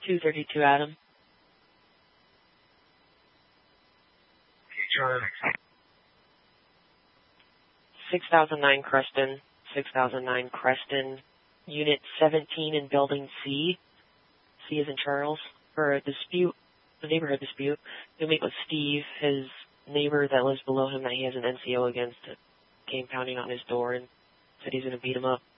232 Adam. Okay, Charlie. 6009 Creston. 6009 Creston. Unit 17 in Building C. C is in Charles. For a dispute, a neighborhood dispute. You'll meet with Steve, his neighbor that lives below him that he has an NCO against. Came pounding on his door and said he's going to beat him up.